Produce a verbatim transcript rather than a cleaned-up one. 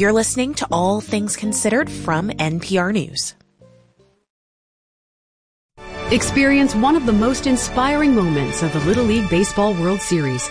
You're listening to All Things Considered from N P R News. Experience one of the most inspiring moments of the Little League Baseball World Series